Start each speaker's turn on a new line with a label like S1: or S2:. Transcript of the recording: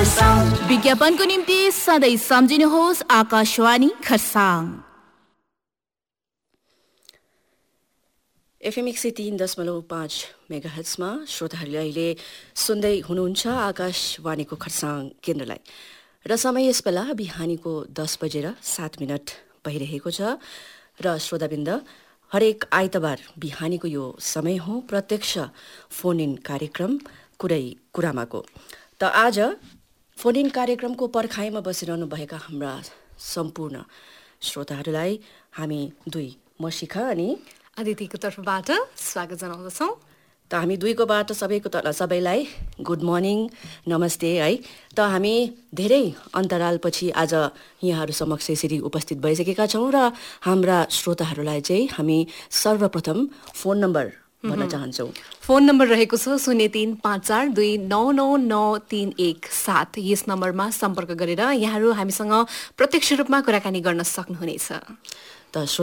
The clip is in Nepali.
S1: खरसाङ।
S2: विज्ञापनको निम्ति सधैँ सम्झिनुहोस् आकाशवाणी खरसाङ।
S3: एफएम 103.5 मेगाहर्ट्जमा श्रोताहरूले अहिले सुन्दै हुनुहुन्छ आकाशवाणीको खरसाङ केन्द्रलाई र समय यस बेला बिहानीको 10:07 भइरहेको छ र श्रोताबिन्द हरेक आइतबार बिहानीको यो समय हो प्रत्यक्ष फोन इन कार्यक्रम कुरामाको। त आज फोन इन कार्यक्रमको पर्खाइमा बसिरहनु भएका हाम्रा सम्पूर्ण श्रोताहरूलाई हामी म शिखा अनि
S4: अदितिको तर्फबाट स्वागत जनाउँदछौँ।
S3: त हामी दुईकोबाट सबैलाई गुड मर्निङ नमस्ते है। त हामी धेरै अन्तरालपछि आज यहाँहरू समक्ष यसरी उपस्थित भइसकेका छौँ र हाम्रा श्रोताहरूलाई चाहिँ हामी सर्वप्रथम फोन नम्बर भन्न चाहन्छौँ।
S4: फोन नम्बर रहेको छ 0354299931 यस नम्बरमा सम्पर्क गरेर यहाँहरू हामीसँग प्रत्यक्ष रूपमा कुराकानी गर्न सक्नुहुनेछ।
S3: त